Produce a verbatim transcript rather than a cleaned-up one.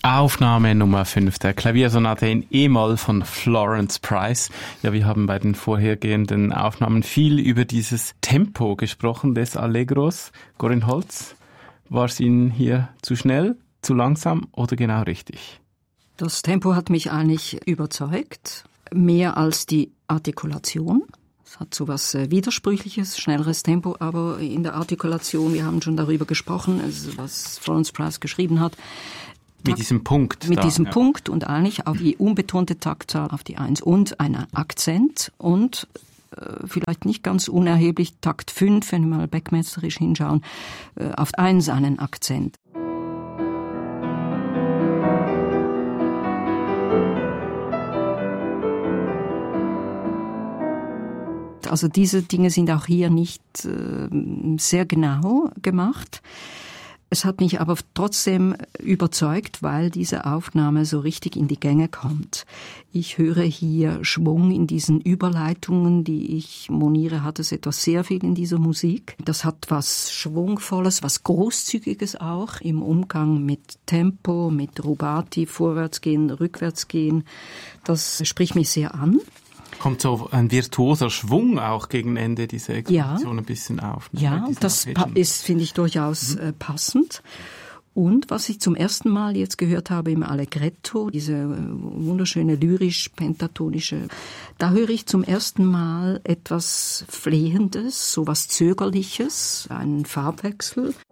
Aufnahme Nummer fünf der Klaviersonate in E-Moll von Florence Price. Ja, wir haben bei den vorhergehenden Aufnahmen viel über dieses Tempo gesprochen des Allegros. Corinne Holz, war es Ihnen hier zu schnell, zu langsam oder genau richtig? Das Tempo hat mich eigentlich überzeugt, mehr als die Artikulation. Es hat so was Widersprüchliches, schnelleres Tempo, aber in der Artikulation, wir haben schon darüber gesprochen, also was Florence Price geschrieben hat, Mit diesem Punkt. Mit da, diesem ja. Punkt und eigentlich auf die unbetonte Taktzahl auf die Eins und einen Akzent und äh, vielleicht nicht ganz unerheblich Takt fünf, wenn wir mal backmesterisch hinschauen, äh, auf Eins einen Akzent. Also diese Dinge sind auch hier nicht äh, sehr genau gemacht. Es hat mich aber trotzdem überzeugt, weil diese Aufnahme so richtig in die Gänge kommt. Ich höre hier Schwung in diesen Überleitungen, die ich moniere, hat es etwas sehr viel in dieser Musik. Das hat was Schwungvolles, was Großzügiges auch im Umgang mit Tempo, mit Rubati, Vorwärtsgehen, Rückwärtsgehen. Das spricht mich sehr an. Kommt so ein virtuoser Schwung auch gegen Ende dieser Exposition ja. ein bisschen auf. Ne? Ja, das pa- ist, finde ich, durchaus mhm. äh, passend. Und was ich zum ersten Mal jetzt gehört habe im Allegretto, diese äh, wunderschöne lyrisch-pentatonische, da höre ich zum ersten Mal etwas Flehendes, so was Zögerliches, einen Farbwechsel.